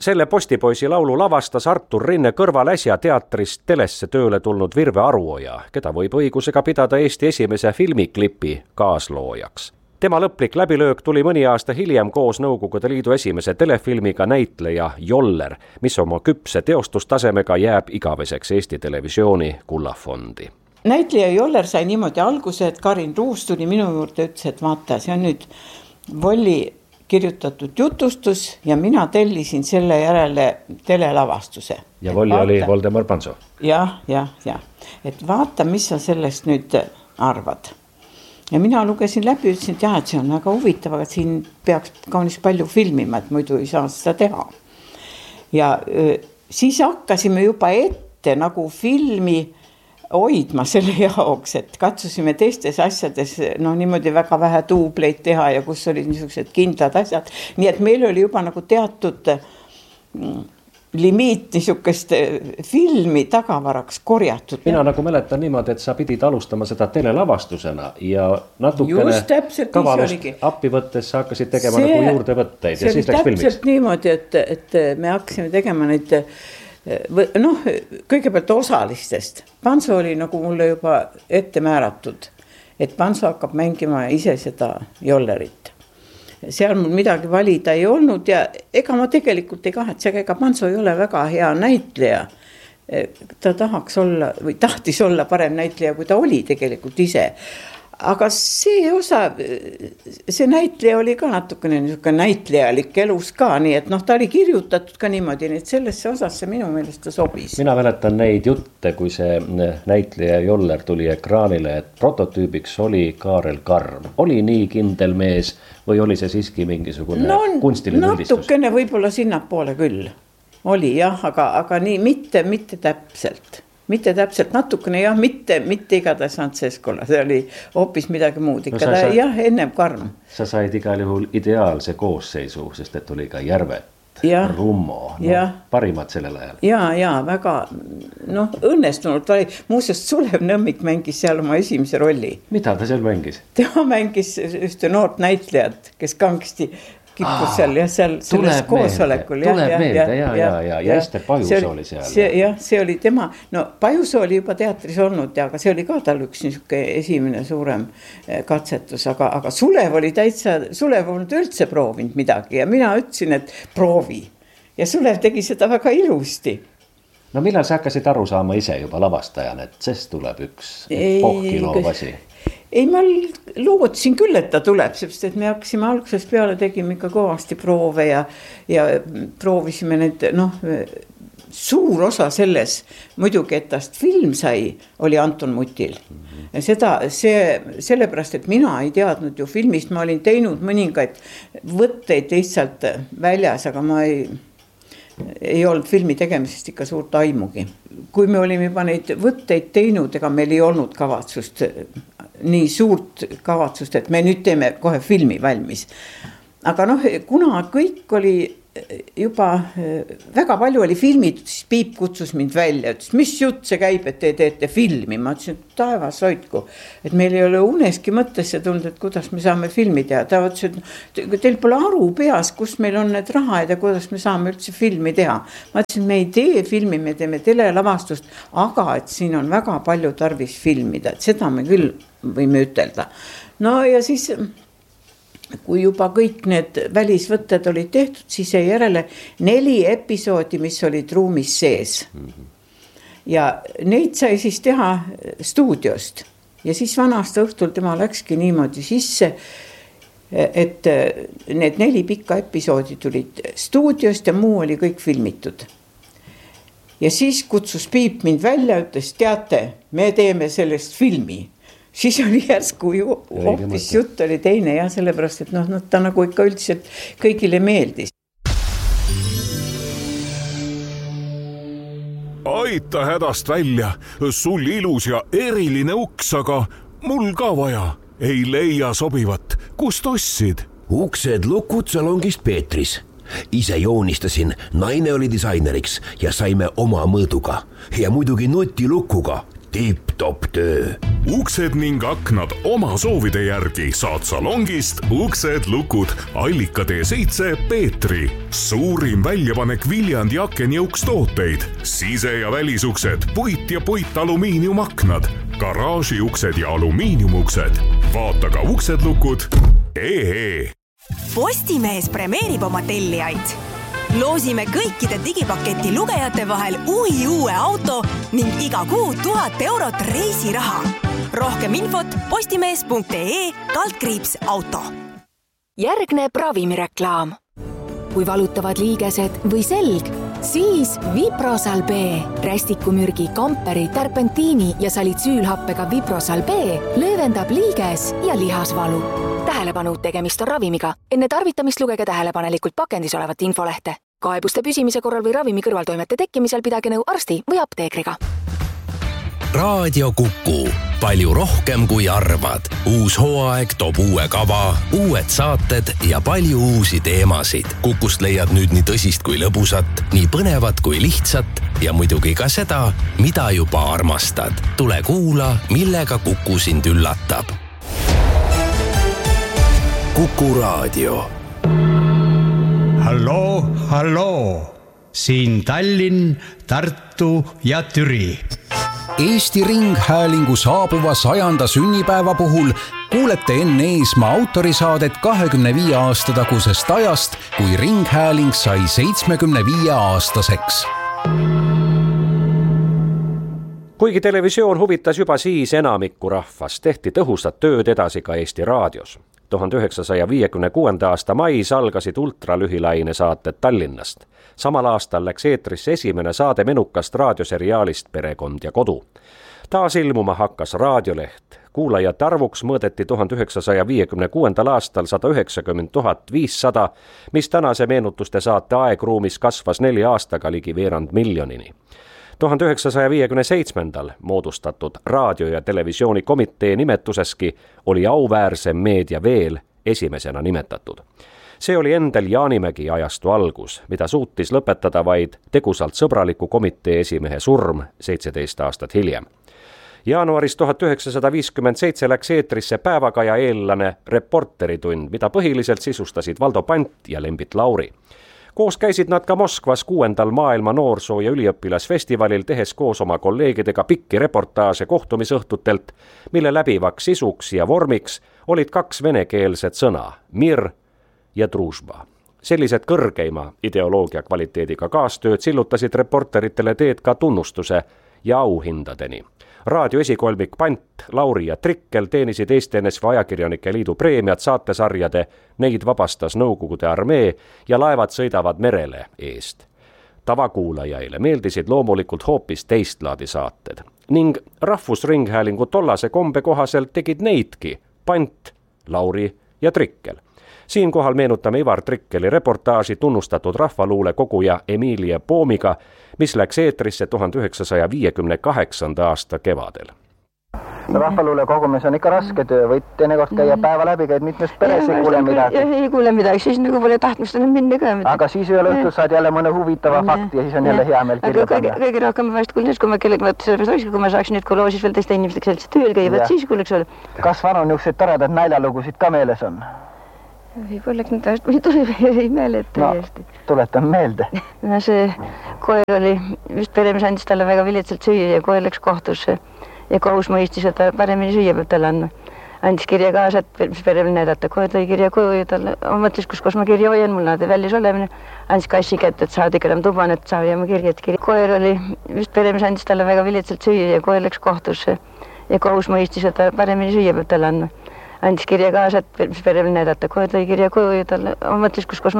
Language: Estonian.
Selle Postipoisi laulu lavastas Artur Rinne kõrval äsja teatrist telesse tööle tulnud Virve Aruoja, keda võib õigusega pidada Eesti esimese filmiklipi kaasloojaks. Tema lõplik läbilöök tuli mõni aasta hiljem koos Nõukogude Liidu esimese telefilmiga Näitleja Joller, mis oma küpse teostustasemega jääb igaveseks Eesti Televisiooni kullafondi. Näitleja Joller sai niimoodi alguse, et Karin Ruus tuli minu juurde, ütles, et vaata, see on nüüd Volli kirjutatud jutustus ja mina tellisin selle järele telelavastuse. Ja Volli oli Voldemar Panso. Ja. Et vaata, mis sa sellest nüüd arvad. Ja mina lugesin läbi, ütlesin, et see on väga huvitav, aga siin peaks kaunis palju filmima, et muidu ei saa seda teha. Ja siis hakkasime juba ette nagu filmi hoidma selle jaoks, et katsusime teistes asjades niimoodi väga vähe duubleid teha ja kus olid niisugused kindlad asjad. Nii et meil oli juba nagu teatud limiit niisugust filmi tagavaraks korjatud. Mina nagu mäletan niimoodi, et sa pidid alustama seda telelavastusena ja natukene kavalust appi võttes sa hakkasid tegema nagu juurde võtteid ja siis läks filmiks. See oli täpselt niimoodi, et me hakkasime tegema neid kõigepealt osalistest. Panso oli nagu mulle juba ette määratud, et Panso hakkab mängima ise seda Jollerit. Seal mul midagi valida ei olnud ja ega ma tegelikult ei kahetse, ega Panso ei ole väga hea näitleja. Ta tahaks olla või tahtis olla parem näitleja, kui ta oli tegelikult ise. Aga see osa, see näitleja oli ka natukene näitlejalik elus ka, nii et ta oli kirjutatud ka niimoodi, nii et sellesse osasse minu meelest ta sobis. Mina mäletan neid jutte, kui see näitleja Joller tuli ekraanile, et prototüübiks oli Kaarel Karm. Oli nii kindel mees või oli see siiski mingisugune kunstiline üldistus? Natukene võib-olla sinnapoole küll. Oli jah, aga nii mitte täpselt. Mitte täpselt, natukene jah, mitte igatahes Antseskola, see oli hoopis midagi muud ikka, jah, ennem Karm. Sa said igal juhul ideaalse koosseisu, sest et oli ka Järvet, Rummo, parimad sellel ajal. Ja, väga õnnestunult oli, muuseast Sulev Nõmmik mängis seal oma esimese rolli. Mida ta seal mängis? Tema mängis ühte noort näitlejat, kes kangsti kippus seal ja seal selles koosolekul. Tuleb meelde, ja Ester Pajusoo oli seal. Jah, see oli tema, Pajusoo oli juba teatris olnud, aga see oli ka tal üks niisugune esimene suurem katsetus, aga Sulev oli täitsa, Sulev olnud üldse proovinud midagi ja mina ütlesin, et proovi. Ja Sulev tegi seda väga ilusti. Millal sa hakkasid aru saama ise juba lavastajana, et sest tuleb üks pohkiloov asi? Ei, ma lootsin küll, et ta tuleb, sest et me hakkasime algusest peale, tegime ikka kõvasti proove ja proovisime need, suur osa selles, muidugi, et tast film sai, oli Anton Mutil. Sellepärast, et mina ei teadnud ju filmist, ma olin teinud mõningaid võtteid lihtsalt väljas, aga ma ei olnud filmi tegemisest ikka suurt aimugi. Kui me olime juba neid võtteid teinud, ega meil ei olnud kavatsust, nii suurt kavatsust, et me nüüd teeme kohe filmi valmis. Aga kuna kõik oli juba, väga palju oli filmitud, siis Piip kutsus mind välja, ütles, mis jutt see käib, et te teete filmi. Ma ütlesin, et taevas hoidku, et meil ei ole uneski mõttesse tulnud, et kuidas me saame filmi teha. Ta ütles, et teil pole aru peas, kus meil on need rahad ja kuidas me saame üldse filmi teha. Ma ütlesin, me ei tee filmi, me teeme telelavastust, aga et siin on väga palju tarvis filmida, et seda me küll võime ütelda. Ja siis kui juba kõik need välisvõtted olid tehtud, siis jäi järele 4 episoodi, mis olid ruumis sees. Ja neid sai siis teha stuudiost. Ja siis vanasta õhtul tema läkski niimoodi sisse, et need 4 pikka episoodi tulid stuudiost ja muu oli kõik filmitud. Ja siis kutsus Piip mind välja, ütles, teate, me teeme sellest filmi. Siis oli järsku hoopis jutt oli teine ja sellepärast, et ta nagu ikka üldiselt kõigile meeldis. Aita hädast välja, sul ilus ja eriline uks, aga mul ka vaja. Ei leia sobivat, kust ostsid? Uksed lukud salongist Peetris. Ise joonistasin, naine oli disaineriks ja saime oma mõõduga ja muidugi nutilukuga. tipp-topp töö. Uksed ning aknad oma soovide järgi saad salongist Uksed Lukud Allikatee 7 Peetri. Suurim väljapanek Viljandi akenjõukstooteid. Sise- ja välisuksed, puit ja puitalumiiniumaknad, garaažiuksed ja alumiiniumuksed. Vaata ka uksedlukud.ee. Postimees premeerib oma tellijaid. Loosime kõikide digipaketi lugejate vahel uue auto ning iga kuu 1000 eurot reisiraha. Rohkem infot postimees.ee/auto. Järgneb ravimireklaam. Kui valutavad liigesed või selg, siis Viprosal B. Rästikumürgi, kamperi, terpentiini ja salitsüülhappega Viprosal B löövendab liiges ja lihasvalu. Tähelepanu, tegemist on ravimiga. Enne tarvitamist lugege tähelepanelikult pakendis olevat infolehte. Kaebuste püsimise korral või ravimi kõrvaltoimete tekkimisel pidage nõu arsti või apteekriga. Raadio Kuku. Palju rohkem kui arvad. Uus hooaeg toob uue kava, uued saated ja palju uusi teemasid. Kukust leiad nüüd nii tõsist kui lõbusat, nii põnevat kui lihtsat ja muidugi ka seda, mida juba armastad. Tule kuula, millega Kuku sind üllatab. Kuku Raadio. Halloo. Siin Tallinn, Tartu ja Türi. Eesti Ringhäälingu saabuva 100. sünnipäeva puhul kuulete Enn Eesmaa autorisaadet 25 aasta tagusest ajast, kui Ringhääling sai 75-aastaseks. Kuigi televisioon huvitas juba siis enamikku rahvast, tehti tõhusat tööd edasi ka Eesti raadios. 1956. aasta mais algasid ultralühilaine saated Tallinnast. Samal aastal läks eetrisse esimene saade menukast raadioseriaalist Perekond ja kodu. Taas ilmuma hakkas raadioleht. Kuulajate arvuks mõõdeti 1956. aastal 190 500, mis tänase meenutuste saate aegruumis kasvas 4 aastaga ligi veerand miljonini. 1957. moodustatud raadio- ja televisioonikomitee nimetuseski oli auväärsem meedia veel esimesena nimetatud. See oli Endel Jaanimägi ajastu algus, mida suutis lõpetada vaid tegusalt sõbraliku komitee esimehe surm 17 aastat hiljem. Jaanuaris 1957 läks eetrisse päevakaja eellane Reporteritund, mida põhiliselt sisustasid Valdo Pant ja Lembit Lauri. Koos käisid nad ka Moskvas 6. maailma noorsoo- ja üliõpilasfestivalil, tehes koos oma kolleegidega pikki reportaaže kohtumisõhtutelt, mille läbivaks sisuks ja vormiks olid 2 venekeelset sõna, mir ja družba. Sellised kõrgeima ideoloogia kvaliteediga kaastööd sillutasid reporteritele teed ka tunnustuse ja auhindadeni. Raadio esikolmik Pant, Lauri ja Trikkel teenisid Eesti NSV Ajakirjanike Liidu preemiat saatesarjade Neid vabastas Nõukogude armee ja Laevad sõidavad merele eest. Tavakuulajaile meeldisid loomulikult hoopis teistlaadi saated ning Rahvusringhäälingu tollase kombe kohaselt tegid neidki Pant, Lauri ja Trikkel. Siinkohal meenutame Ivar Trikkeli reportaaži tunnustatud rahvaluule koguja Emilia Poomiga, mis läks eetrisse 1958. aasta kevadel. Rahvaluule kogumis on ikka raske töö, võid teinekord käia päeva läbi, käid mitmes peres, ei kuule midagi. Ei kuule midagi, siis nagu pole tahtmust enam minna ka. Aga siis ühel õhtul saad jälle mõne huvitava fakti ja siis on jälle hea meel kirja panna. Kõige rohkem vast kuuldes, kui ma kellega sellepärast, kui ma saaks nüüd koloosis veel teiste inimestega sellise tööl käivad, siis kuuleks ole. Kas vanu niisugused toredad naljalugusid ka meeles on? Võib-olla ei meele, et täiesti. No, tuletan meelde. No see koer oli, just peremees andis talle väga viletsalt süüa ja koer läks kohtusse ja kohus mõistis, et ta paremini süüa peab talle andma. Andis kirja kaasa, et perel näidata, koer tõi kirja koju ja talle mõtles, kus ma kirja hoian, mul näide väljas olemine. Andis kassi kätte, et saad ikka enam tuban, et saa ja ma kirja. Koer oli, just peremees andis talle väga viletsalt süüa ja koer läks kohtusse ja kohus mõistis, et ta paremini süüa peab talle andma. Andis kirja kaasa, et perel näidata, koer tõi kirja koju ja talle mõtles, kus